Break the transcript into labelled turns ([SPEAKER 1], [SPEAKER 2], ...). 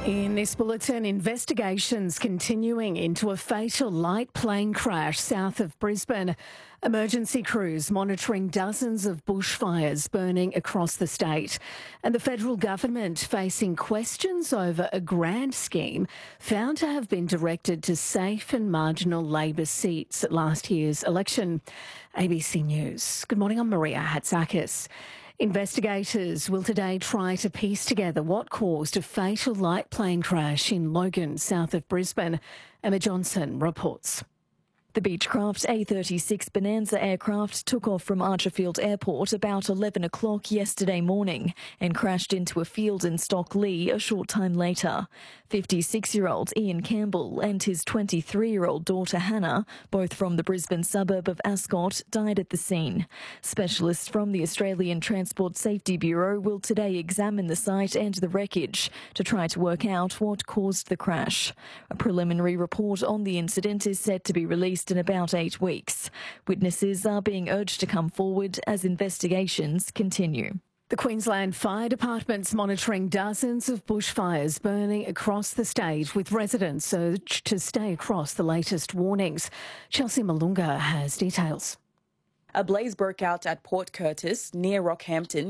[SPEAKER 1] In this bulletin, investigations continuing into a fatal light plane crash south of Brisbane. Emergency crews monitoring dozens of bushfires burning across the state. And the federal government facing questions over a grant scheme found to have been directed to safe and marginal Labor seats at last year's election. ABC News. Good morning, I'm Maria Hatzakis. Investigators will today try to piece together what caused a fatal light plane crash in Logan, south of Brisbane. Emma Johnson reports.
[SPEAKER 2] The Beechcraft A36 Bonanza aircraft took off from Archerfield Airport about 11 o'clock yesterday morning and crashed into a field in Stockley a short time later. 56-year-old Ian Campbell and his 23-year-old daughter Hannah, both from the Brisbane suburb of Ascot, died at the scene. Specialists from the Australian Transport Safety Bureau will today examine the site and the wreckage to try to work out what caused the crash. A preliminary report on the incident is set to be released in about 8 weeks. Witnesses are being urged to come forward as investigations continue.
[SPEAKER 1] The Queensland Fire Department's monitoring dozens of bushfires burning across the state, with residents urged to stay across the latest warnings. Chelsea Malunga has details.
[SPEAKER 3] A blaze broke out at Port Curtis near Rockhampton